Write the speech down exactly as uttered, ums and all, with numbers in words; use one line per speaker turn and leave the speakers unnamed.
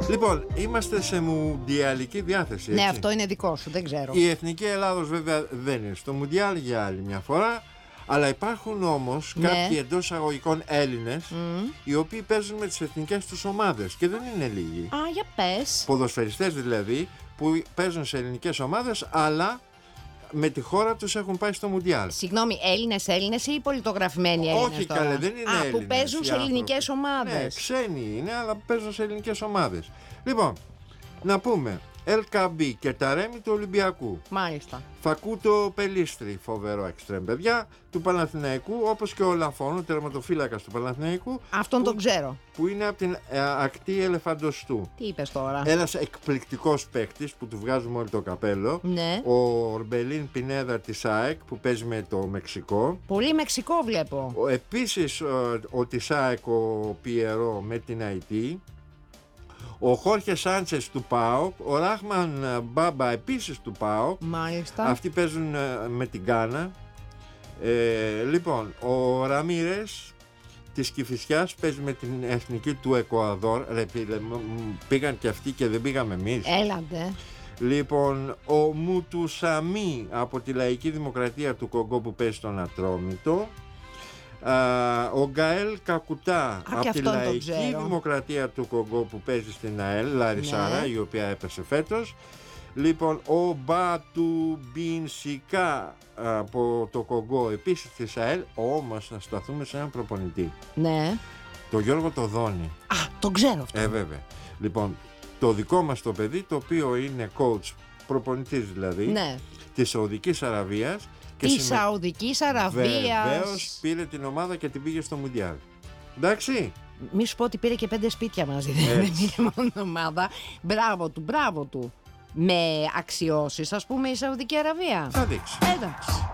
Λοιπόν, είμαστε σε μουντιαλική διάθεση, έτσι.
Ναι, αυτό είναι δικό σου, δεν ξέρω.
Η εθνική Ελλάδος βέβαια δεν είναι στο μουντιάλ για άλλη μια φορά. Αλλά υπάρχουν όμως
Ναι.
κάποιοι εντός αγωγικών Έλληνες
Mm.
οι οποίοι παίζουν με τις εθνικές τους ομάδες και δεν είναι λίγοι.
Α, για πες.
Ποδοσφαιριστές δηλαδή που παίζουν σε ελληνικές ομάδες αλλά με τη χώρα τους έχουν πάει στο μουντιάλ.
Συγγνώμη, Έλληνες Έλληνες ή πολιτογραφημένοι Έλληνες?
Όχι,
τώρα?
καλέ, δεν είναι
Α,
Έλληνες.
που παίζουν
οι
σε
άνθρωποι.
ελληνικές ομάδες.
Ναι, ξένοι είναι, αλλά παίζουν σε ελληνικές ομάδες. Λοιπόν, να πούμε, Ελ Καμπί και τα Ρέμι του Ολυμπιακού.
Μάλιστα.
Φακούτο Πελίστρη, φοβερό εξτρέμ παιδιά, του Παναθηναϊκού, όπως και ο Λαφόνο, τερματοφύλακας του Παναθηναϊκού.
Αυτόν
που,
τον ξέρω.
Που είναι από την ε, ακτή Ελεφαντοστού.
Τι είπες τώρα?
Ένας εκπληκτικός παίκτης που του βγάζουμε όλο το καπέλο.
Ναι.
Ο Ορμπελίν Πινέδα της ΑΕΚ που παίζει με το Μεξικό.
Πολύ Μεξικό βλέπω.
Ο, επίσης ο, ο της ΑΕΚ ο Πιερό με την Αϊτή. Ο Χόρχε Σάντσες του ΠΑΟΚ, ο Ράχμαν Μπάμπα επίσης του ΠΑΟΚ.
Μάλιστα.
Αυτοί παίζουν ε, με την Γκάνα. Ε, λοιπόν, ο Ραμίρες της Κηφισιάς παίζει με την εθνική του Εκουαδόρ. Ρε, φίλε, πήγαν και αυτοί και δεν πήγαμε εμείς.
Έλαντε.
Λοιπόν, ο Μουτουσαμί από τη Λαϊκή Δημοκρατία του Κογκό που παίζει στον Ατρόμητο. Uh, ο Γκαέλ Κακουτά
Α,
από τη Λαϊκή
ξέρω.
Δημοκρατία του Κογκό που παίζει στην ΑΕΛ, Λαρισάρα,
Ναι.
η οποία έπεσε φέτος. Λοιπόν, ο Μπατουμπινσικά από το Κογκό επίσης της ΑΕΛ. Όμως να σταθούμε σε έναν προπονητή,
Ναι.
το Γιώργο Τοδόνη.
Α, τον ξέρω αυτό.
Ε, βέβαια. Λοιπόν, το δικό μας το παιδί, το οποίο είναι coach, προπονητής δηλαδή,
Ναι.
της Σαουδικής Αραβίας.
Τη Σαουδικής Αραβίας.
Βεβαίως πήρε την ομάδα και την πήγε στο Μουντιάλ. Εντάξει.
Μη σου πω ότι πήρε και πέντε σπίτια μαζί. Δεν είναι μόνο ομάδα. Μπράβο του, μπράβο του. Με αξιώσεις, ας πούμε, η Σαουδική Αραβία.
Θα δείξει.
Εντάξει.